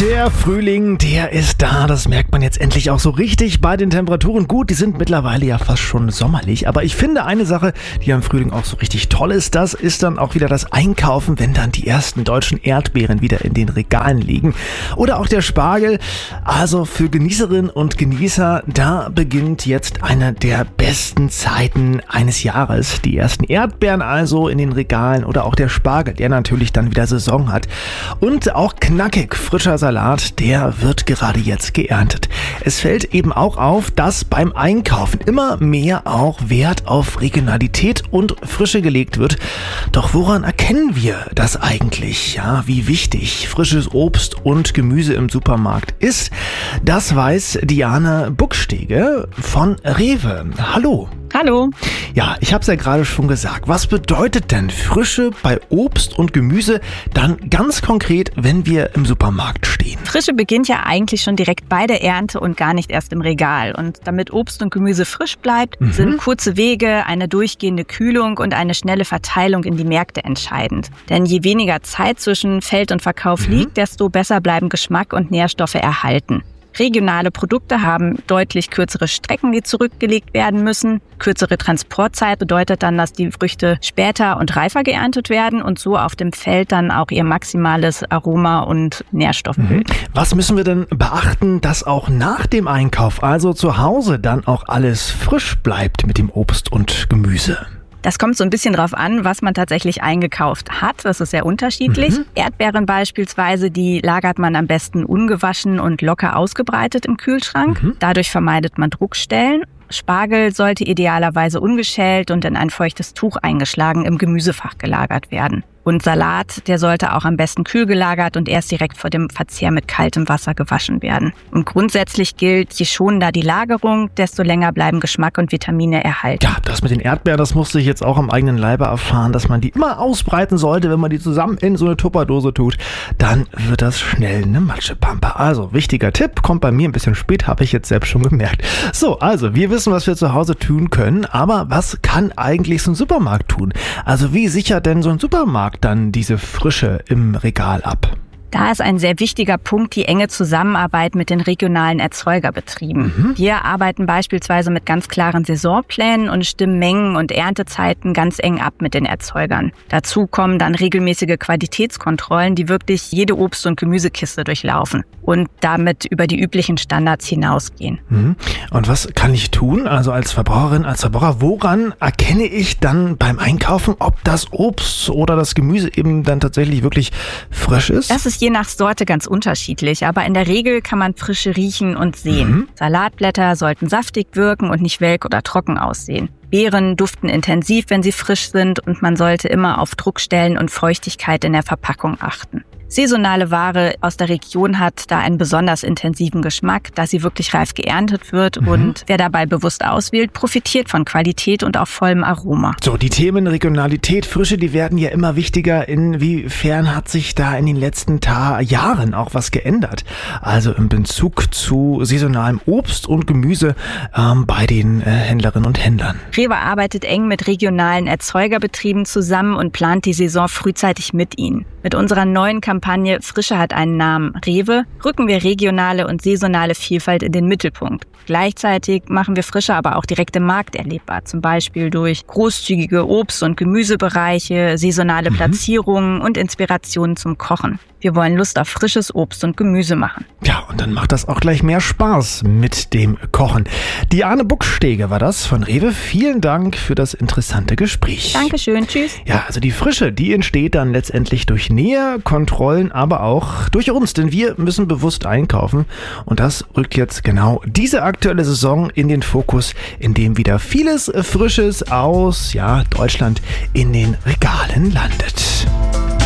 Der Frühling, der ist da. Das merkt man jetzt endlich auch so richtig bei den Temperaturen. Gut, die sind mittlerweile ja fast schon sommerlich. Aber ich finde eine Sache, die am Frühling auch so richtig toll ist, das ist dann auch wieder das Einkaufen, wenn dann die ersten deutschen Erdbeeren wieder in den Regalen liegen. Oder auch der Spargel. Also für Genießerinnen und Genießer, da beginnt jetzt eine der besten Zeiten eines Jahres. Die ersten Erdbeeren also in den Regalen oder auch der Spargel, der natürlich dann wieder Saison hat. Und auch knackig frischer Salat, der wird gerade jetzt geerntet. Es fällt eben auch auf, dass beim Einkaufen immer mehr auch Wert auf Regionalität und Frische gelegt wird. Doch woran erkennen wir das eigentlich? Ja, wie wichtig frisches Obst und Gemüse im Supermarkt ist, das weiß Diana Buckstege von Rewe. Hallo. Hallo. Ja, ich habe es ja gerade schon gesagt. Was bedeutet denn Frische bei Obst und Gemüse dann ganz konkret, wenn wir im Supermarkt stehen? Frische beginnt ja eigentlich schon direkt bei der Ernte und gar nicht erst im Regal. Und damit Obst und Gemüse frisch bleibt, sind kurze Wege, eine durchgehende Kühlung und eine schnelle Verteilung in die Märkte entscheidend. Denn je weniger Zeit zwischen Feld und Verkauf liegt, desto besser bleiben Geschmack und Nährstoffe erhalten. Regionale Produkte haben deutlich kürzere Strecken, die zurückgelegt werden müssen. Kürzere Transportzeit bedeutet dann, dass die Früchte später und reifer geerntet werden und so auf dem Feld dann auch ihr maximales Aroma und Nährstoff bilden. Was müssen wir denn beachten, dass auch nach dem Einkauf, also zu Hause, dann auch alles frisch bleibt mit dem Obst und Gemüse? Das kommt so ein bisschen drauf an, was man tatsächlich eingekauft hat. Das ist sehr unterschiedlich. Erdbeeren beispielsweise, die lagert man am besten ungewaschen und locker ausgebreitet im Kühlschrank. Dadurch vermeidet man Druckstellen. Spargel sollte idealerweise ungeschält und in ein feuchtes Tuch eingeschlagen im Gemüsefach gelagert werden. Und Salat, der sollte auch am besten kühl gelagert und erst direkt vor dem Verzehr mit kaltem Wasser gewaschen werden. Und grundsätzlich gilt, je schonender die Lagerung, desto länger bleiben Geschmack und Vitamine erhalten. Ja, das mit den Erdbeeren, das musste ich jetzt auch am eigenen Leibe erfahren, dass man die immer ausbreiten sollte, wenn man die zusammen in so eine Tupperdose tut. Dann wird das schnell eine Matschepampe. Also, wichtiger Tipp, kommt bei mir ein bisschen spät, habe ich jetzt selbst schon gemerkt. So, also, wir wissen, was wir zu Hause tun können, aber was kann eigentlich so ein Supermarkt tun? Also, wie sichert denn so ein Supermarkt dann diese Frische im Regal ab? Da ist ein sehr wichtiger Punkt die enge Zusammenarbeit mit den regionalen Erzeugerbetrieben. Wir arbeiten beispielsweise mit ganz klaren Saisonplänen und stimmen Mengen und Erntezeiten ganz eng ab mit den Erzeugern. Dazu kommen dann regelmäßige Qualitätskontrollen, die wirklich jede Obst- und Gemüsekiste durchlaufen und damit über die üblichen Standards hinausgehen. Und was kann ich tun, also als Verbraucherin, als Verbraucher, woran erkenne ich dann beim Einkaufen, ob das Obst oder das Gemüse eben dann tatsächlich wirklich frisch ist? Das ist je nach Sorte ganz unterschiedlich, aber in der Regel kann man Frische riechen und sehen. Salatblätter sollten saftig wirken und nicht welk oder trocken aussehen. Beeren duften intensiv, wenn sie frisch sind, und man sollte immer auf Druckstellen und Feuchtigkeit in der Verpackung achten. Saisonale Ware aus der Region hat da einen besonders intensiven Geschmack, da sie wirklich reif geerntet wird, und wer dabei bewusst auswählt, profitiert von Qualität und auch vollem Aroma. So, die Themen Regionalität, Frische, die werden ja immer wichtiger. Inwiefern hat sich da in den letzten Jahren auch was geändert? Also im Bezug zu saisonalem Obst und Gemüse bei den Händlerinnen und Händlern. Rewe arbeitet eng mit regionalen Erzeugerbetrieben zusammen und plant die Saison frühzeitig mit ihnen. Mit unserer neuen Kampagne Frische hat einen Namen, Rewe, rücken wir regionale und saisonale Vielfalt in den Mittelpunkt. Gleichzeitig machen wir Frische aber auch direkt im Markt erlebbar, zum Beispiel durch großzügige Obst- und Gemüsebereiche, saisonale Platzierungen und Inspirationen zum Kochen. Wir wollen Lust auf frisches Obst und Gemüse machen. Ja, und dann macht das auch gleich mehr Spaß mit dem Kochen. Diana Buckstege war das von Rewe. Vielen Dank für das interessante Gespräch. Dankeschön, tschüss. Ja, also die Frische, die entsteht dann letztendlich durch Nähe, Kontrollen, aber auch durch uns, denn wir müssen bewusst einkaufen. Und das rückt jetzt genau diese aktuelle Saison in den Fokus, in dem wieder vieles Frisches aus Deutschland in den Regalen landet.